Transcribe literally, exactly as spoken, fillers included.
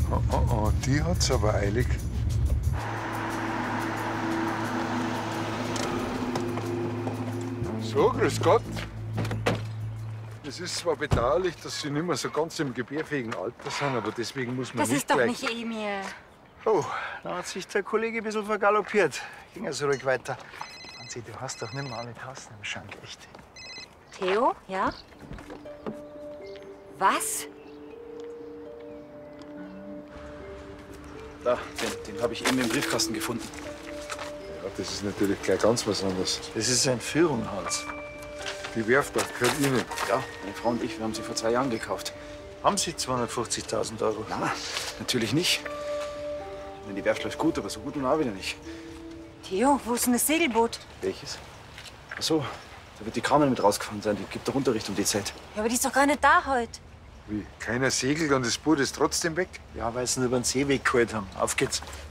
Oh, oh, oh, die hat's aber eilig. So, grüß Gott. Es ist zwar bedauerlich, dass Sie nicht mehr so ganz im gebärfähigen Alter sind, aber deswegen muss man Das nicht ist doch gleich... nicht Emil. Oh, da hat sich der Kollege ein bisschen vergaloppiert. Ging also ruhig weiter. Franzi, du hast doch nicht mal alle Tassen im Schrank, echt. Theo, ja? Was? Da, den, den habe ich eben im Briefkasten gefunden. Ja, das ist natürlich gleich ganz was anderes. Das ist Entführung, Hans. Die Werft gehört Ihnen. Ja, meine Frau und ich, wir haben sie vor zwei Jahren gekauft. Haben Sie zweihundertfünfzigtausend Euro? Na, natürlich nicht. Ich meine, die Werft läuft gut, aber so gut nun auch wieder nicht. Theo, wo ist denn das Segelboot? Welches? Ach so, da wird die Carmen mit rausgefahren sein. Die gibt doch Unterricht um die Zeit. Ja, aber die ist doch gar nicht da heute. Wie? Keiner segelt und das Boot ist trotzdem weg? Ja, weil sie ihn über den Seeweg geholt haben. Auf geht's.